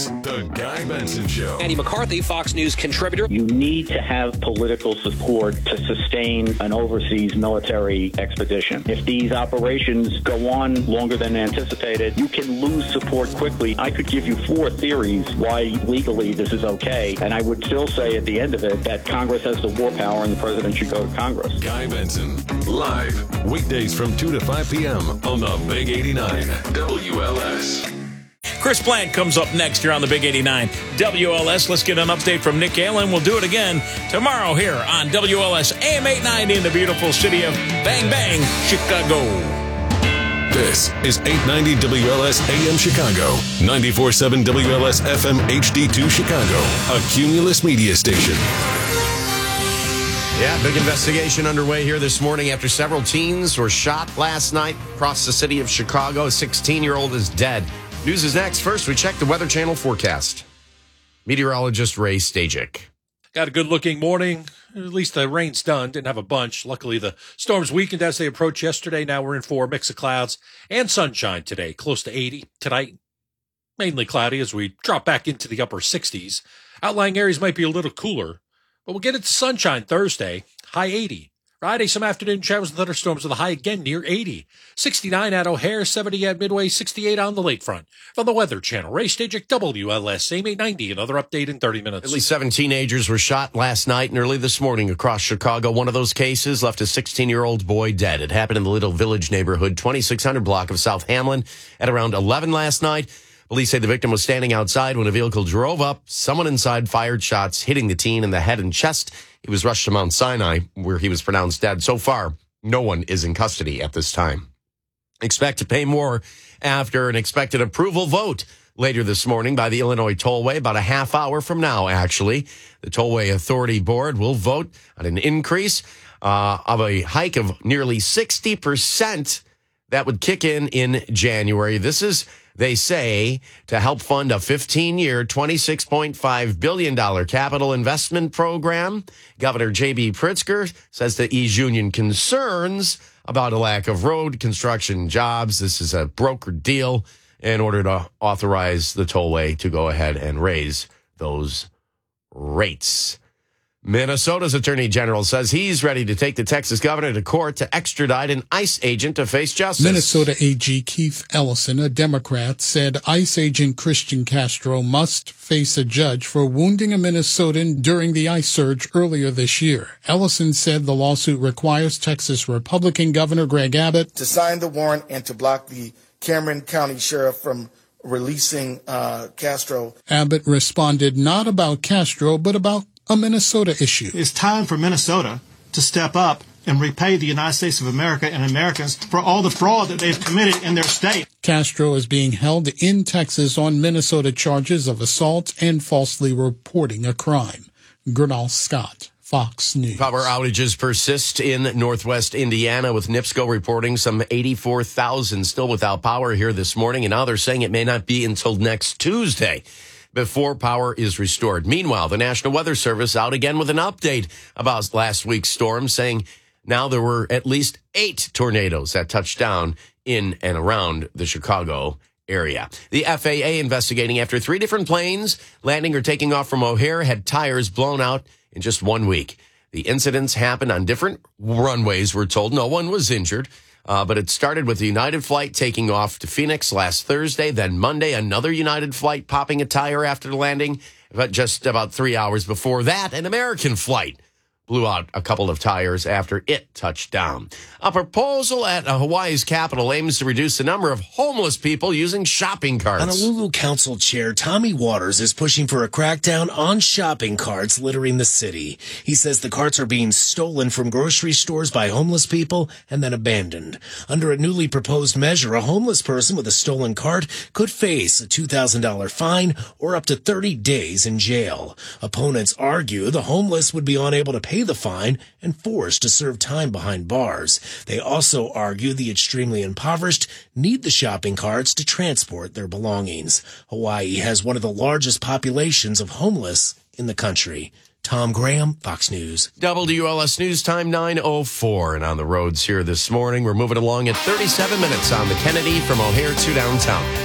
The Guy Benson Show. Andy McCarthy, Fox News contributor. You need to have political support to sustain an overseas military expedition. If these operations go on longer than anticipated, you can lose support quickly. I could give you 4 theories why legally this is okay, and I would still say at the end of it that Congress has the war power and the president should go to Congress. Guy Benson, live, weekdays from 2 to 5 p.m. on the Big 89, WLS. Chris Plant comes up next here on the Big 89 WLS. Let's get an update from Nick Allen. We'll do it again tomorrow here on WLS AM 890 in the beautiful city of Bang Bang, Chicago. This is 890 WLS AM Chicago, 94.7 WLS FM HD2 Chicago, a Cumulus media station. Yeah, big investigation underway here this morning after several teens were shot last night across the city of Chicago. A 16-year-old is dead. News is next. First, we check the Weather Channel forecast. Meteorologist Ray Stajic. Got a good-looking morning. At least the rain's done. Didn't have a bunch. Luckily, the storms weakened as they approached yesterday. Now we're in for a mix of clouds and sunshine today. Close to 80 tonight. Mainly cloudy as we drop back into the upper 60s. Outlying areas might be a little cooler, but we'll get into sunshine Thursday. High 80. Friday, some afternoon showers and thunderstorms with a high again near 80. 69 at O'Hare, 70 at Midway, 68 on the lakefront. From the Weather Channel, Ray Stajic, WLS, AM 890. Another update in 30 minutes. At least 7 teenagers were shot last night and early this morning across Chicago. One of those cases left a 16-year-old boy dead. It happened in the Little Village neighborhood, 2600 block of South Hamlin at around 11 last night. Police say the victim was standing outside when a vehicle drove up. Someone inside fired shots, hitting the teen in the head and chest. He was rushed to Mount Sinai, where he was pronounced dead. So far, no one is in custody at this time. Expect to pay more after an expected approval vote later this morning by the Illinois Tollway, about a half hour from now, actually. The Tollway Authority Board will vote on an increase of a hike of nearly 60% that would kick in January. This is, they say, to help fund a 15-year, $26.5 billion capital investment program. Governor J.B. Pritzker says to ease union concerns about a lack of road construction jobs. This is a brokered deal in order to authorize the tollway to go ahead and raise those rates. Minnesota's Attorney General says he's ready to take the Texas governor to court to extradite an ICE agent to face justice. Minnesota AG Keith Ellison, a Democrat, said ICE agent Christian Castro must face a judge for wounding a Minnesotan during the ICE surge earlier this year. Ellison said the lawsuit requires Texas Republican Governor Greg Abbott to sign the warrant and to block the Cameron County Sheriff from releasing Castro. Abbott responded not about Castro, but about a Minnesota issue. It's time for Minnesota to step up and repay the United States of America and Americans for all the fraud that they've committed in their state. Castro is being held in Texas on Minnesota charges of assault and falsely reporting a crime. Gernal Scott, Fox News. Power outages persist in northwest Indiana, with NIPSCO reporting some 84,000 still without power here this morning, and now they're saying it may not be until next Tuesday before power is restored. Meanwhile, the National Weather Service out again with an update about last week's storm, saying now there were at least 8 tornadoes that touched down in and around the Chicago area. The FAA investigating after 3 different planes landing or taking off from O'Hare had tires blown out in just 1 week. The incidents happened on different runways, we're told. No one was injured. But it started with the United flight taking off to Phoenix last Thursday. Then Monday, another United flight popping a tire after the landing. But just about 3 hours before that, an American flight blew out a couple of tires after it touched down. A proposal at Hawaii's capital aims to reduce the number of homeless people using shopping carts. Honolulu Council Chair Tommy Waters is pushing for a crackdown on shopping carts littering the city. He says the carts are being stolen from grocery stores by homeless people and then abandoned. Under a newly proposed measure, a homeless person with a stolen cart could face a $2,000 fine or up to 30 days in jail. Opponents argue the homeless would be unable to pay the fine and forced to serve time behind bars. They also argue the extremely impoverished need the shopping carts to transport their belongings. Hawaii has one of the largest populations of homeless in the country. Tom Graham, Fox News. WLS News Time 9:04. And on the roads here this morning, we're moving along at 37 minutes on the Kennedy from O'Hare to downtown.